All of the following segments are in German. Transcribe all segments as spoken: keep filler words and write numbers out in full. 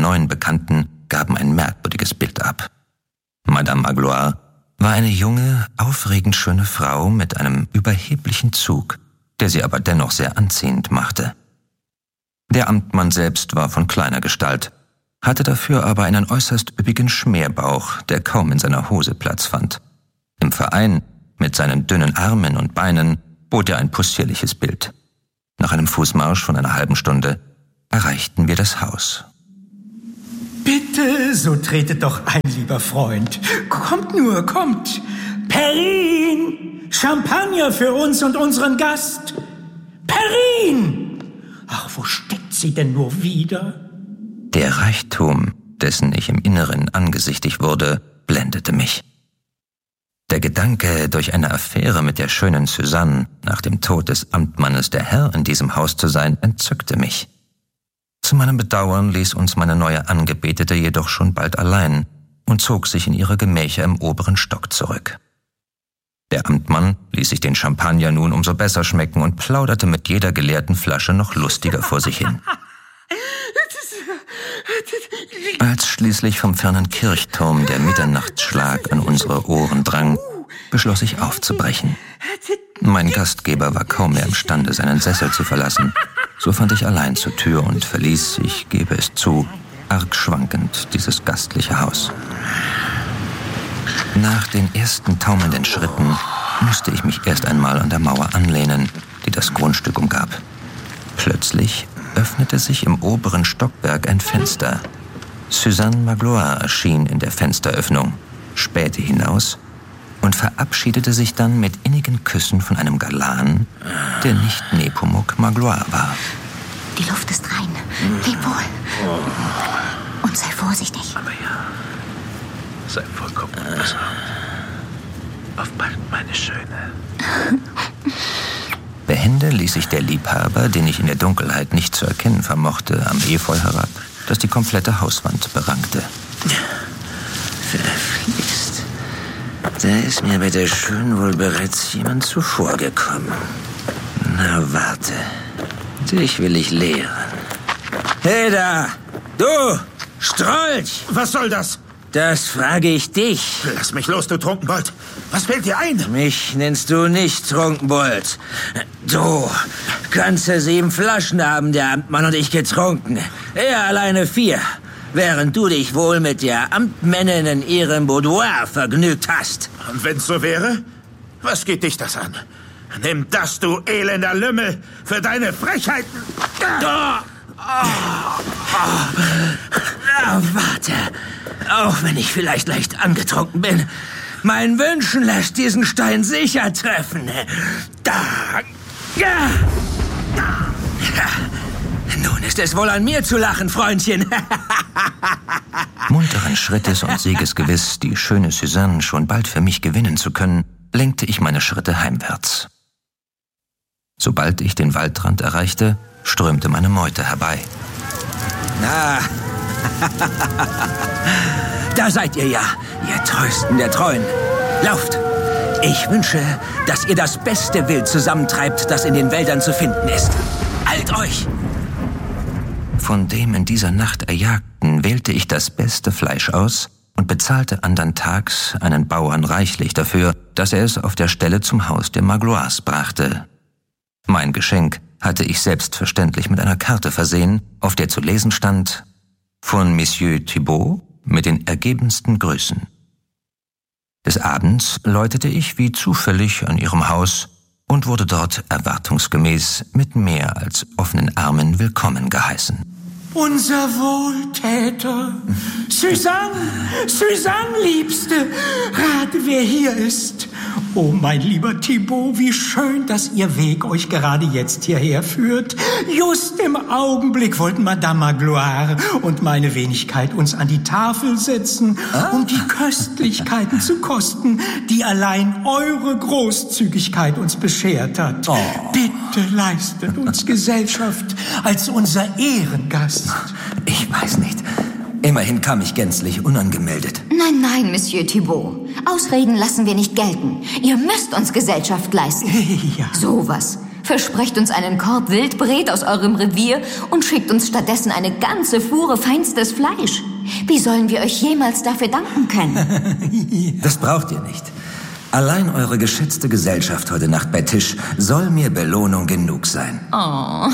neuen Bekannten gaben ein merkwürdiges Bild ab. Madame Magloire war eine junge, aufregend schöne Frau mit einem überheblichen Zug, der sie aber dennoch sehr anziehend machte. Der Amtmann selbst war von kleiner Gestalt, hatte dafür aber einen äußerst üppigen Schmerbauch, der kaum in seiner Hose Platz fand. Im Verein, mit seinen dünnen Armen und Beinen, bot er ein possierliches Bild. Nach einem Fußmarsch von einer halben Stunde erreichten wir das Haus. Bitte, so tretet doch ein, lieber Freund. Kommt nur, kommt. Perrin! Champagner für uns und unseren Gast. Perrin! Ach, wo steckt sie denn nur wieder? Der Reichtum, dessen ich im Inneren angesichtig wurde, blendete mich. Der Gedanke, durch eine Affäre mit der schönen Suzanne nach dem Tod des Amtmannes der Herr in diesem Haus zu sein, entzückte mich. Zu meinem Bedauern ließ uns meine neue Angebetete jedoch schon bald allein und zog sich in ihre Gemächer im oberen Stock zurück. Der Amtmann ließ sich den Champagner nun umso besser schmecken und plauderte mit jeder geleerten Flasche noch lustiger vor sich hin. Als schließlich vom fernen Kirchturm der Mitternachtsschlag an unsere Ohren drang, beschloss ich aufzubrechen. Mein Gastgeber war kaum mehr imstande, seinen Sessel zu verlassen. So fand ich allein zur Tür und verließ, ich gebe es zu, arg schwankend dieses gastliche Haus. Nach den ersten taumelnden Schritten musste ich mich erst einmal an der Mauer anlehnen, die das Grundstück umgab. Plötzlich öffnete sich im oberen Stockwerk ein Fenster. Suzanne Magloire erschien in der Fensteröffnung, spähte hinaus und verabschiedete sich dann mit innigen Küssen von einem Galan, der nicht Nepomuk Magloire war. Die Luft ist rein. Leb wohl. Und sei vorsichtig. Aber ja, sei vollkommen unbesorgt. Auf bald, meine Schöne. Behende ließ sich der Liebhaber, den ich in der Dunkelheit nicht zu erkennen vermochte, am Efeu herab, das die komplette Hauswand berankte. Verflixt. Da ist mir bei der Schönen wohl bereits jemand zuvorgekommen. Na, warte. Dich will ich lehren. Hey da! Du! Strolch! Was soll das? Das frage ich dich. Lass mich los, du Trunkenbold. Was fällt dir ein? Mich nennst du nicht Trunkenbold. Du, ganze sieben Flaschen haben der Amtmann und ich getrunken. Er alleine vier. Während du dich wohl mit der Amtmännin in ihrem Boudoir vergnügt hast. Und wenn's so wäre? Was geht dich das an? Nimm das, du elender Lümmel, für deine Frechheiten. Oh, oh, oh. Na, warte. Auch wenn ich vielleicht leicht angetrunken bin, mein Wünschen lässt diesen Stein sicher treffen. Da. Ja. Nun ist es wohl an mir zu lachen, Freundchen. Munteren Schrittes und siegesgewiss, die schöne Suzanne schon bald für mich gewinnen zu können, lenkte ich meine Schritte heimwärts. Sobald ich den Waldrand erreichte, strömte meine Meute herbei. Na, da seid ihr ja, ihr Treuesten der Treuen. Lauft! Ich wünsche, dass ihr das beste Wild zusammentreibt, das in den Wäldern zu finden ist. Eilt euch! Von dem in dieser Nacht Erjagten wählte ich das beste Fleisch aus und bezahlte andern Tags einen Bauern reichlich dafür, dass er es auf der Stelle zum Haus der Magloires brachte. Mein Geschenk hatte ich selbstverständlich mit einer Karte versehen, auf der zu lesen stand: von Monsieur Thibault mit den ergebensten Grüßen. Des Abends läutete ich wie zufällig an ihrem Haus und wurde dort erwartungsgemäß mit mehr als offenen Armen willkommen geheißen. Unser Wohltäter. Suzanne, Suzanne, Liebste, rate, wer hier ist. Oh, mein lieber Thibault, wie schön, dass Ihr Weg euch gerade jetzt hierher führt. Just im Augenblick wollten Madame Magloire und meine Wenigkeit uns an die Tafel setzen, ah. um die Köstlichkeiten zu kosten, die allein eure Großzügigkeit uns beschert hat. Oh. Bitte leistet uns Gesellschaft als unser Ehrengast. Ich weiß nicht. Immerhin kam ich gänzlich unangemeldet. Nein, nein, Monsieur Thibault. Ausreden lassen wir nicht gelten. Ihr müsst uns Gesellschaft leisten. Ja. Sowas. Versprecht uns einen Korb Wildbret aus eurem Revier und schickt uns stattdessen eine ganze Fuhre feinstes Fleisch. Wie sollen wir euch jemals dafür danken können? Das braucht ihr nicht. Allein eure geschätzte Gesellschaft heute Nacht bei Tisch soll mir Belohnung genug sein. Oh.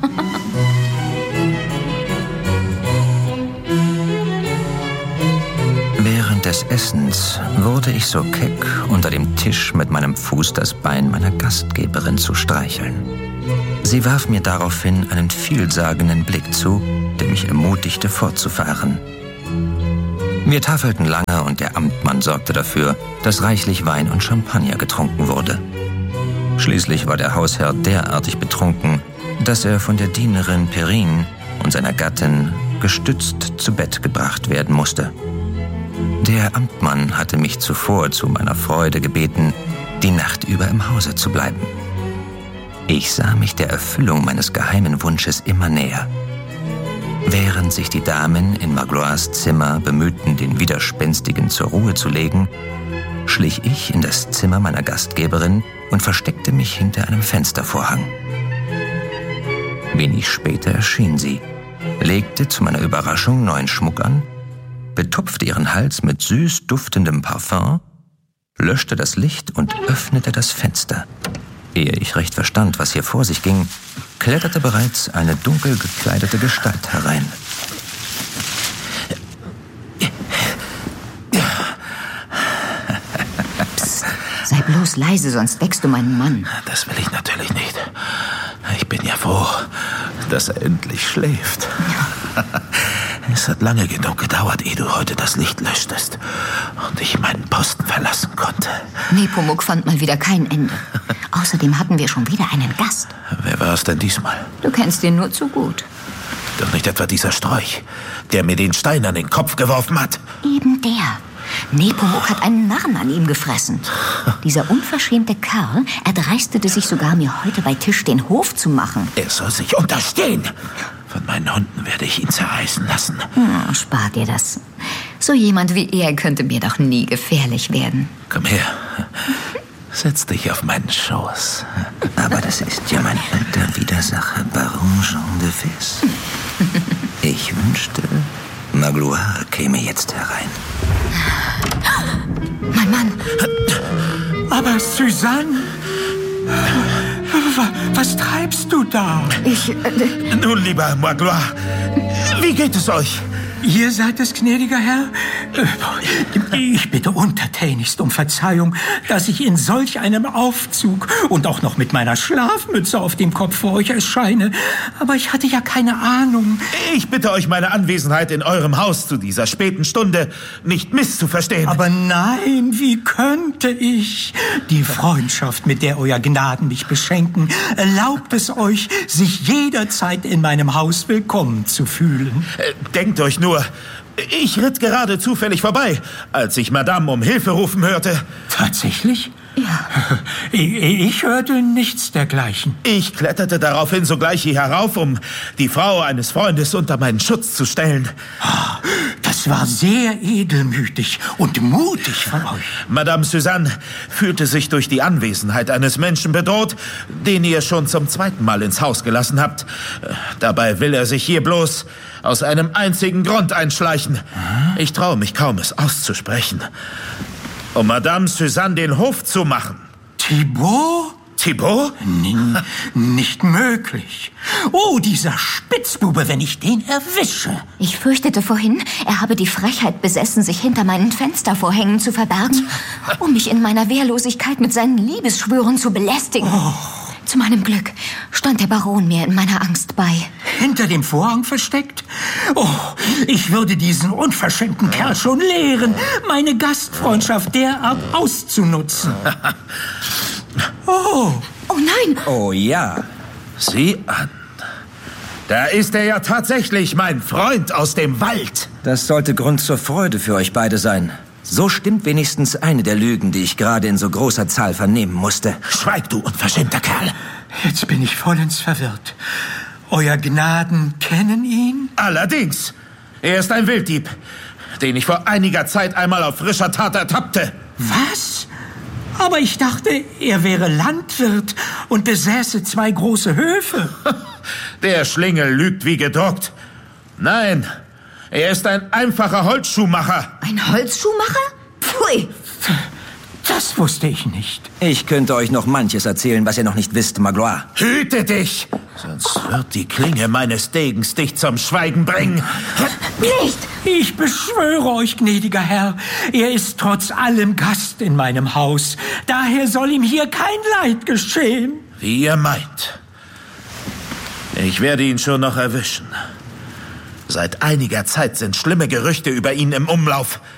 Während des Essens wurde ich so keck, unter dem Tisch mit meinem Fuß das Bein meiner Gastgeberin zu streicheln. Sie warf mir daraufhin einen vielsagenden Blick zu, der mich ermutigte, fortzufahren. Wir tafelten lange und der Amtmann sorgte dafür, dass reichlich Wein und Champagner getrunken wurde. Schließlich war der Hausherr derartig betrunken, dass er von der Dienerin Perrine und seiner Gattin gestützt zu Bett gebracht werden musste. Der Amtmann hatte mich zuvor zu meiner Freude gebeten, die Nacht über im Hause zu bleiben. Ich sah mich der Erfüllung meines geheimen Wunsches immer näher. Während sich die Damen in Magloires Zimmer bemühten, den Widerspenstigen zur Ruhe zu legen, schlich ich in das Zimmer meiner Gastgeberin und versteckte mich hinter einem Fenstervorhang. Wenig später erschien sie, legte zu meiner Überraschung neuen Schmuck an, betupfte ihren Hals mit süß duftendem Parfum, löschte das Licht und öffnete das Fenster. Ehe ich recht verstand, was hier vor sich ging, kletterte bereits eine dunkel gekleidete Gestalt herein. Psst, sei bloß leise, sonst weckst du meinen Mann. Das will ich natürlich nicht. Ich bin ja froh, dass er endlich schläft. Ja. Es hat lange genug gedauert, ehe du heute das Licht löschtest und ich meinen Posten verlassen konnte. Nepomuk fand mal wieder kein Ende. Außerdem hatten wir schon wieder einen Gast. Wer war es denn diesmal? Du kennst ihn nur zu gut. Doch nicht etwa dieser Strolch, der mir den Stein an den Kopf geworfen hat. Eben der. Nepomuk hat einen Narren an ihm gefressen. Dieser unverschämte Kerl erdreistete sich sogar, mir heute bei Tisch den Hof zu machen. Er soll sich unterstehen. Von meinen Hunden werde ich ihn zerreißen lassen. Hm, spart dir das. So jemand wie er könnte mir doch nie gefährlich werden. Komm her. Setz dich auf meinen Schoß. Aber das ist ja mein alter Widersacher, Baron Jean de Fils. Ich wünschte, Magloire käme jetzt herein. Mein Mann. Aber Suzanne, was treibst du da? Ich... Äh, Nun, lieber Magloire, wie geht es euch? Ihr seid es, gnädiger Herr? Ich bitte untertänigst um Verzeihung, dass ich in solch einem Aufzug und auch noch mit meiner Schlafmütze auf dem Kopf vor euch erscheine. Aber ich hatte ja keine Ahnung. Ich bitte euch, meine Anwesenheit in eurem Haus zu dieser späten Stunde nicht misszuverstehen. Aber nein, wie könnte ich? Die Freundschaft, mit der euer Gnaden mich beschenken, erlaubt es euch, sich jederzeit in meinem Haus willkommen zu fühlen. Denkt euch nur, ich ritt gerade zufällig vorbei, als ich Madame um Hilfe rufen hörte. Tatsächlich? Ja. Ich, ich hörte nichts dergleichen. Ich kletterte daraufhin sogleich hier herauf, um die Frau eines Freundes unter meinen Schutz zu stellen. Das war sehr edelmütig und mutig von euch. Madame Suzanne fühlte sich durch die Anwesenheit eines Menschen bedroht, den ihr schon zum zweiten Mal ins Haus gelassen habt. Dabei will er sich hier bloß aus einem einzigen Grund einschleichen. Ich traue mich kaum, es auszusprechen. Um Madame Suzanne den Hof zu machen. Thibaut? Thibaut? N- nicht möglich. Oh, dieser Spitzbube, wenn ich den erwische. Ich fürchtete vorhin, er habe die Frechheit besessen, sich hinter meinen Fenstervorhängen zu verbergen, um mich in meiner Wehrlosigkeit mit seinen Liebesschwüren zu belästigen. Oh. Zu meinem Glück stand der Baron mir in meiner Angst bei. Hinter dem Vorhang versteckt? Oh, ich würde diesen unverschämten Kerl schon lehren, meine Gastfreundschaft derart auszunutzen. Oh. Oh nein! Oh ja. Sieh an. Da ist er ja tatsächlich, mein Freund aus dem Wald. Das sollte Grund zur Freude für euch beide sein. So stimmt wenigstens eine der Lügen, die ich gerade in so großer Zahl vernehmen musste. Schweig, du unverschämter Kerl. Jetzt bin ich vollends verwirrt. Euer Gnaden kennen ihn? Allerdings. Er ist ein Wilddieb, den ich vor einiger Zeit einmal auf frischer Tat ertappte. Was? Aber ich dachte, er wäre Landwirt und besäße zwei große Höfe. Der Schlingel lügt wie gedruckt. Nein, er ist ein einfacher Holzschuhmacher. Ein Holzschuhmacher? Pfui! Das wusste ich nicht. Ich könnte euch noch manches erzählen, was ihr noch nicht wisst, Magloire. Hüte dich, sonst wird die Klinge meines Degens dich zum Schweigen bringen. Nicht! Ich beschwöre euch, gnädiger Herr, er ist trotz allem Gast in meinem Haus. Daher soll ihm hier kein Leid geschehen. Wie ihr meint. Ich werde ihn schon noch erwischen. Seit einiger Zeit sind schlimme Gerüchte über ihn im Umlauf.